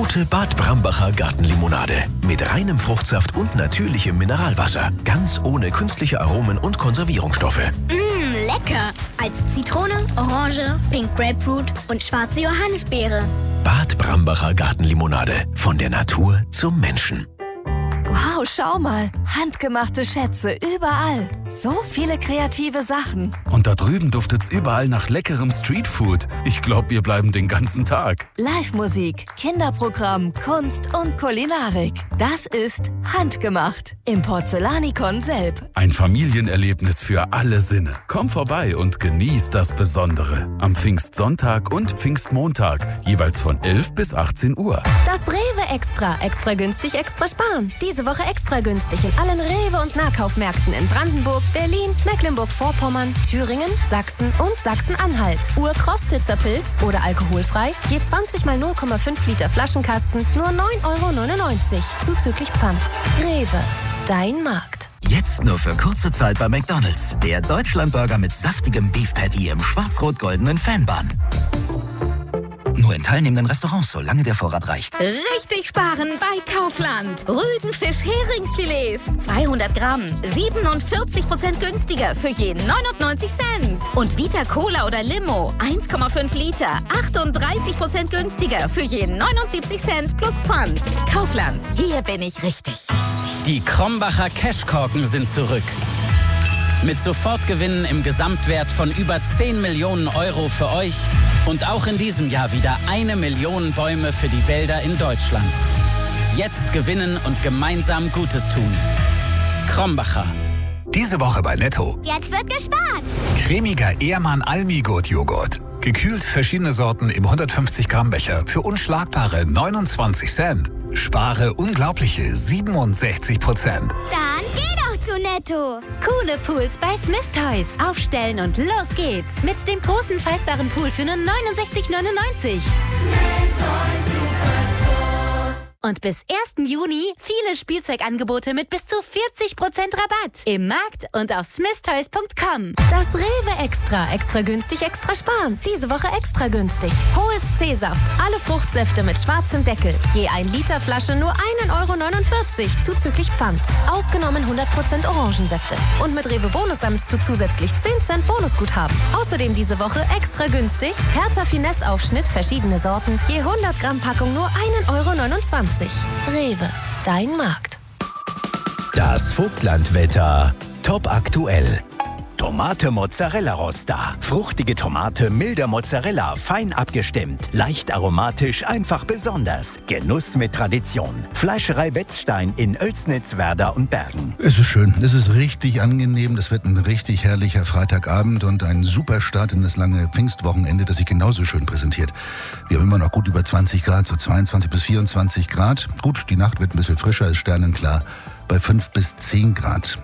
gute Bad Brambacher Gartenlimonade. Mit reinem Fruchtsaft und natürlichem Mineralwasser. Ganz ohne künstliche Aromen und Konservierungsstoffe. Lecker! Als Zitrone, Orange, Pink Grapefruit und schwarze Johannisbeere. Bad Brambacher Gartenlimonade. Von der Natur zum Menschen. Wow, schau mal. Handgemachte Schätze überall. So viele kreative Sachen. Und da drüben duftet's überall nach leckerem Streetfood. Ich glaube, wir bleiben den ganzen Tag. Live-Musik, Kinderprogramm, Kunst und Kulinarik. Das ist Handgemacht im Porzellanikon Selb. Ein Familienerlebnis für alle Sinne. Komm vorbei und genieß das Besondere. Am Pfingstsonntag und Pfingstmontag. Jeweils von 11 bis 18 Uhr. Das Rewe Extra. Extra günstig, extra sparen. Diese Woche extra günstig in allen Rewe- und Nahkaufmärkten in Brandenburg, Berlin, Mecklenburg-Vorpommern, Thüringen, Sachsen und Sachsen-Anhalt. Urkrostitzer Pilz oder alkoholfrei, je 20 mal 0,5 Liter Flaschenkasten, nur 9,99 €, zuzüglich Pfand. Rewe, dein Markt. Jetzt nur für kurze Zeit bei McDonald's. Der Deutschlandburger mit saftigem Beef Patty im schwarz-rot-goldenen Fanbun. Nur in teilnehmenden Restaurants, solange der Vorrat reicht. Richtig sparen bei Kaufland. Rügenfisch-Heringsfilets. 200 Gramm. 47% günstiger für je 99 Cent. Und Vita Cola oder Limo. 1,5 Liter. 38% günstiger für je 79 Cent plus Pfand. Kaufland. Hier bin ich richtig. Die Krombacher Cashkorken sind zurück. Mit Sofortgewinnen im Gesamtwert von über 10 Millionen € für euch und auch in diesem Jahr wieder 1 Million Bäume für die Wälder in Deutschland. Jetzt gewinnen und gemeinsam Gutes tun. Krombacher. Diese Woche bei Netto. Jetzt wird gespart. Cremiger Ehrmann Almi-Gut-Joghurt. Gekühlt verschiedene Sorten im 150 Gramm Becher für unschlagbare 29 Cent. Spare unglaubliche 67%. Dann geh doch zu Netto. Coole Pools bei Smith Toys. Aufstellen und los geht's. Mit dem großen faltbaren Pool für nur 69,99 €. Und bis 1. Juni viele Spielzeugangebote mit bis zu 40% Rabatt. Im Markt und auf smithtoys.com. Das Rewe Extra. Extra günstig, extra sparen. Diese Woche extra günstig. Hohes C-Saft. Alle Fruchtsäfte mit schwarzem Deckel. Je 1 Liter Flasche nur 1,49 € zuzüglich Pfand. Ausgenommen 100% Orangensäfte. Und mit Rewe Bonus sammelst du zusätzlich 10 Cent Bonusguthaben. Außerdem diese Woche extra günstig. Hertha Finesse Aufschnitt, verschiedene Sorten. Je 100 Gramm Packung nur 1,29 €. Rewe, dein Markt. Das Vogtlandwetter. Top aktuell. Tomate Mozzarella Rosta. Fruchtige Tomate, milder Mozzarella, fein abgestimmt. Leicht aromatisch, einfach besonders. Genuss mit Tradition. Fleischerei Wetzstein in Oelsnitz, Werder und Bergen. Es ist schön, es ist richtig angenehm. Das wird ein richtig herrlicher Freitagabend und ein super Start in das lange Pfingstwochenende, das sich genauso schön präsentiert. Wir haben immer noch gut über 20 Grad, so 22 bis 24 Grad. Gut, die Nacht wird ein bisschen frischer, ist sternenklar bei 5 bis 10 Grad.